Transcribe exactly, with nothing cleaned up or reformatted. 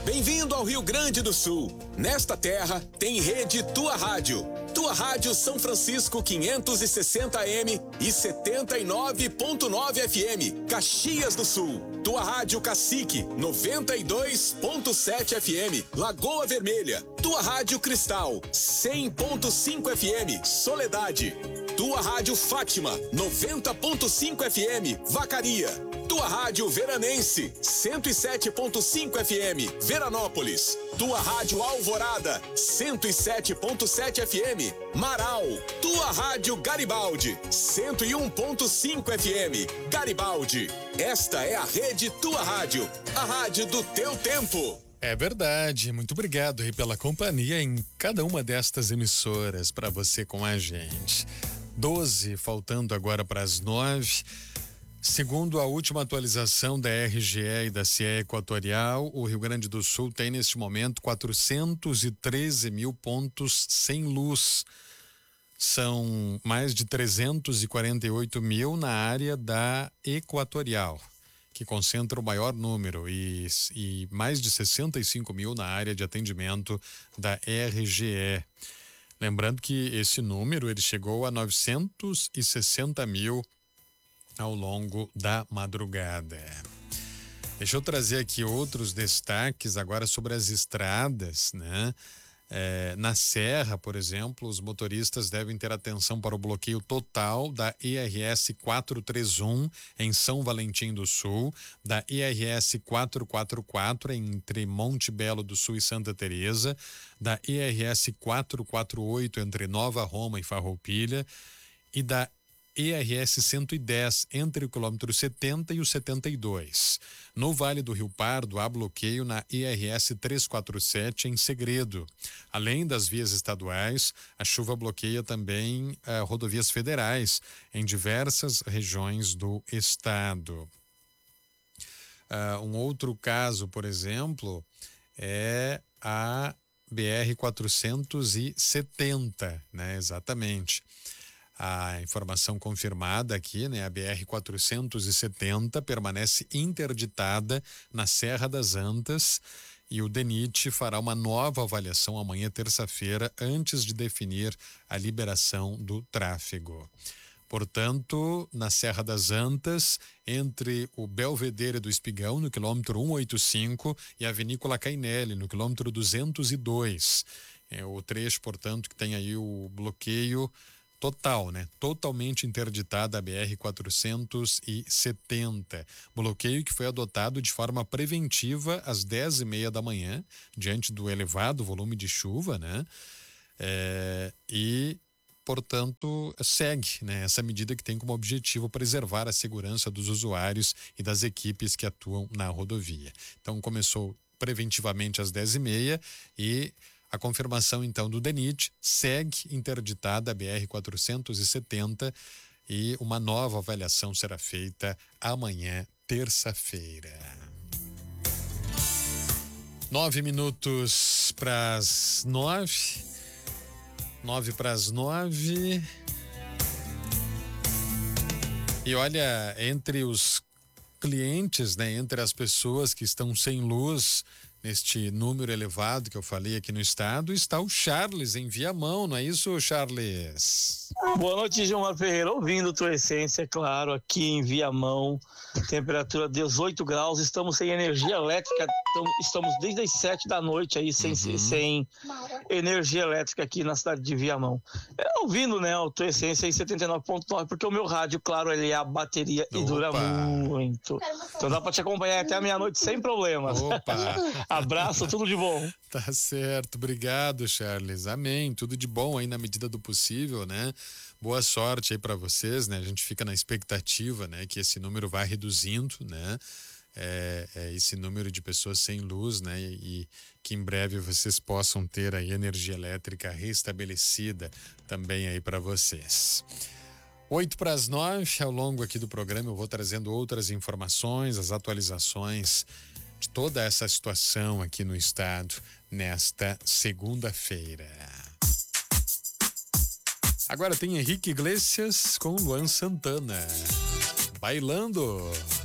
Bem-vindo ao Rio Grande do Sul. Nesta terra tem rede Tua Rádio. Tua Rádio São Francisco quinhentos e sessenta A M e setenta e nove ponto nove F M, Caxias do Sul. Tua Rádio Cacique noventa e dois ponto sete F M, Lagoa Vermelha. Tua Rádio Cristal cem ponto cinco F M, Soledade. Tua Rádio Fátima noventa ponto cinco F M, Vacaria. Tua Rádio Veranense cento e sete ponto cinco F M, Veranópolis. Tua Rádio Alvorada cento e sete ponto sete F M, Marau. Tua Rádio Garibaldi cento e um ponto cinco F M, Garibaldi. Esta é a rede Tua Rádio, a rádio do teu tempo. É verdade, muito obrigado aí pela companhia em cada uma destas emissoras para você com a gente. doze, faltando agora para as nove. Segundo a última atualização da R G E e da C E Equatorial, o Rio Grande do Sul tem neste momento quatrocentos e treze mil pontos sem luz. São mais de trezentos e quarenta e oito mil na área da Equatorial, que concentra o maior número, e, e mais de sessenta e cinco mil na área de atendimento da R G E. Lembrando que esse número ele chegou a novecentos e sessenta mil ao longo da madrugada. Deixa eu trazer aqui outros destaques agora sobre as estradas, né? É, na Serra, por exemplo, os motoristas devem ter atenção para o bloqueio total da I R S quatrocentos e trinta e um em São Valentim do Sul, da I R S quatrocentos e quarenta e quatro entre Monte Belo do Sul e Santa Teresa, da I R S quatrocentos e quarenta e oito entre Nova Roma e Farroupilha e da I R S cento e dez entre o quilômetro setenta e o setenta e dois. No Vale do Rio Pardo há bloqueio na I R S trezentos e quarenta e sete em Segredo. Além das vias estaduais, a chuva bloqueia também uh, rodovias federais em diversas regiões do estado. Uh, um outro caso, por exemplo, é a B R quatrocentos e setenta, né? Exatamente. A informação confirmada aqui, né? A B R quatrocentos e setenta permanece interditada na Serra das Antas e o DENIT fará uma nova avaliação amanhã, terça-feira, antes de definir a liberação do tráfego. Portanto, na Serra das Antas, entre o Belvedere do Espigão, no quilômetro cento e oitenta e cinco, e a Vinícola Cainelli, no quilômetro duzentos e dois. É o trecho, portanto, que tem aí o bloqueio total, né? Totalmente interditada a B R quatrocentos e setenta. Bloqueio que foi adotado de forma preventiva às dez e meia da manhã, diante do elevado volume de chuva, né? É, e, portanto, segue, né? Essa medida que tem como objetivo preservar a segurança dos usuários e das equipes que atuam na rodovia. Então, começou preventivamente às dez e meia e a confirmação, então, do DENIT, segue interditada a B R quatrocentos e setenta e uma nova avaliação será feita amanhã, terça-feira. Nove minutos para as nove. Nove para as nove. E olha, entre os clientes, né, entre as pessoas que estão sem luz, neste número elevado que eu falei aqui no estado, está o Charles em Viamão, não é isso, Charles? Boa noite, Gilmar Ferreira, ouvindo tua essência, claro, aqui em Viamão, temperatura dezoito graus, estamos sem energia elétrica, estamos desde as sete da noite aí sem, uhum. sem energia elétrica aqui na cidade de Viamão. É, ouvindo, né, a tua essência em setenta e nove ponto nove, porque o meu rádio, claro, ele é a bateria Opa. E dura muito. Então dá pra te acompanhar até a meia-noite sem problemas. Opa! Abraço, tudo de bom. Tá certo, obrigado, Charles. Amém, tudo de bom aí na medida do possível, né? Boa sorte aí para vocês, né? A gente fica na expectativa, né, que esse número vai reduzindo, né? É, é esse número de pessoas sem luz, né? E, e que em breve vocês possam ter aí energia elétrica restabelecida também aí para vocês. Oito para as nove, ao longo aqui do programa eu vou trazendo outras informações, as atualizações de toda essa situação aqui no estado nesta segunda-feira. Agora tem Henrique Iglesias com Luan Santana. Bailando.